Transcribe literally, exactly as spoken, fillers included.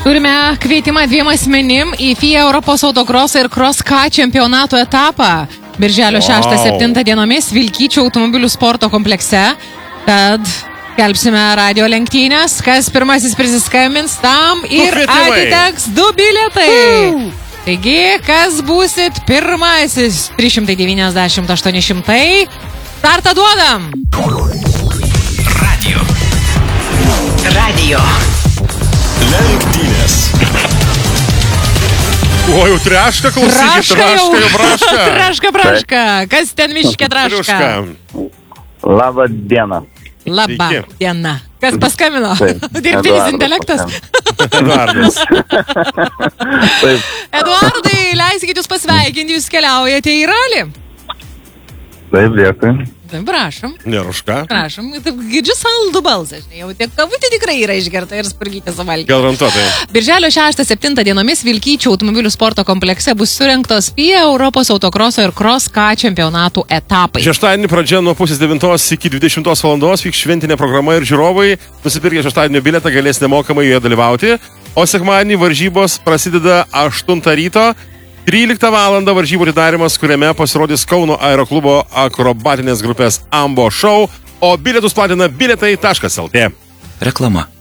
Turime kvietimą dviem asmenim į F I A Europos autokroso ir cross-ką čempionato etapą. Birželio šeštą septintą dienomis Vilkyčių automobilių sporto komplekse. Tad kelbsime radio lenktynės. Kas pirmasis prisiskambins, tam ir atiteks du bilietai. Taigi, kas būsit pirmasis? trys šimtai devyniasdešimt aštuoni šimtai. Startą duodam. Radio. Radio. Lenktynės. O, jau treška, klausykit, Traška jau. traška jau braška. Traška, braška. Kas ten miške traška? Labą dieną. Labą Sveiki. dieną. Kas paskambino? Taip. Dirbtinis Eduardas intelektas. Eduardas. Taip, Eduardai, leiskit jūs pasveikinti, jūs keliaujate į ralį. taip, dėkui. Taip, prašom, Neruška. prašom. Taip, girdžiu saldų balsą, žinai, jau tiek kavutė tikrai yra išgerta ir spurgytė suvalgyti. Garantuotai. Birželio šeštą septintą dienomis Vilkyčių automobilių sporto komplekse bus surinktos F I A Europos autokroso ir cross-ką čempionatų etapai. Šeštadienį pradžia nuo pusės devintos iki dvidešimtos valandos vyks šventinė programa ir žiūrovai nusipirkę šeštadienio bilietą galės nemokamai joje dalyvauti, o sekmadienį varžybos prasideda aštuntą ryto. tryliktą valandą varžybų atidarimas, kuriame pasirodys Kauno aeroklubo akrobatinės grupės Ambo Show, o bilietus platina bilietai taškas lt. Reklama.